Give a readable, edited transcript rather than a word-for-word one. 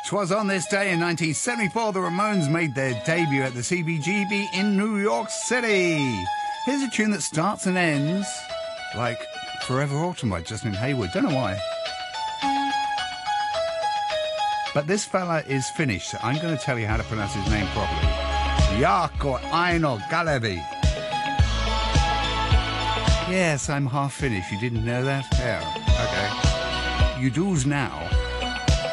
'Twas on this day in 1974 the Ramones made their debut at the CBGB in New York City. Here's a tune that starts and ends like Forever Autumn by Justin Hayward. Don't know why. But this fella is Finnish, so I'm going to tell you how to pronounce his name properly. Jaakko Aino Kalevi. Yes, I'm half Finnish. You didn't know that? Yeah, okay. You do's now.